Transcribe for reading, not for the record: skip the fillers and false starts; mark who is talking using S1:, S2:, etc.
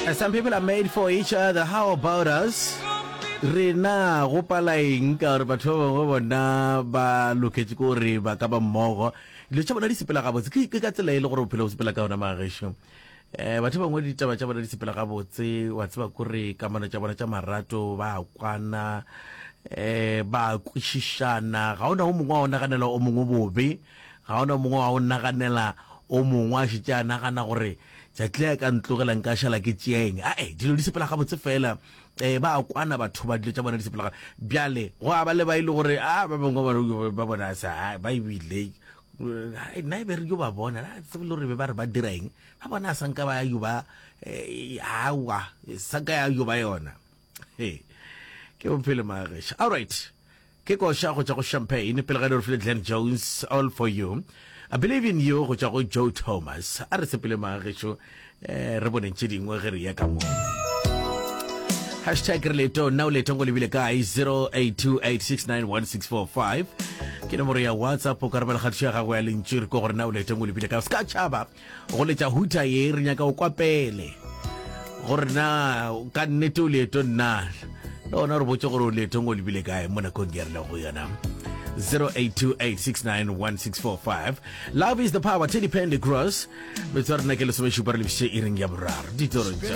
S1: Some people are made for each other. How about us? Rena go pala eng ka re batho ba bona ba loketse go re ba ka ba mmogo le tsa bona di sepela ga botse ke ka tsela ile gore o phela o sepela ka ona magesho batho bangwe di taba tsa bona di sepela ga botse wa tseba go re kamano tsa bona tsa marato ba kwana ba kushishana ga ona o mongwe wa ona kanela o mongwe bobe ga ona mongwe wa ona kanela o mongwe a shitjana kana gore tlatla ka ntlogela nka shala ke tsieng dilo di sepela ga botse fela ba kwana batho ba dilo tsa bona di sepela bjale go aba le ba ile gore ba bangwe ba bona sa ba ibile nna be re yo ba bona se le re ba re ba direng ba bona sanka ba yo ba hawa sanka ya yo ba yona ke o phele magesha. All right, ke go sha go tsa go champagne pele ga re Glenn Jones, all for you. I believe in you go tsa go Joe Thomas a re sepele magesho re bone tshedingwe ge re ya ka mo #leto now leto go lebile ka 0828691645 ke nomoro ya WhatsApp o ka re bela khatshya ga go ya lentshiri go gore now leto go lebile ka ska tshaba go letsa huta ye re nyaka o kwa pele gore na ka nnete o leto nna no re botse gore o leto go lebile ka mo na go ngerela go yana 0828691645. Love is the power. Teddy Pendergrass. Betswarna ke le some shupa le bise iring ya boraro. Ditoro tsa